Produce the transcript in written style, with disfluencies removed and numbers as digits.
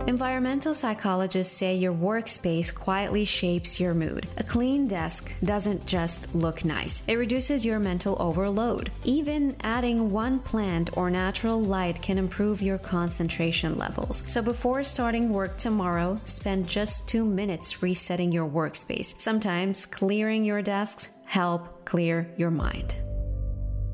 Environmental psychologists say your workspace quietly shapes your mood. A clean desk doesn't just look nice. It reduces your mental overload. Even adding one plant or natural light can improve your concentration levels. So before starting work tomorrow, spend just 2 minutes resetting your workspace. Sometimes clearing your desks help clear your mind.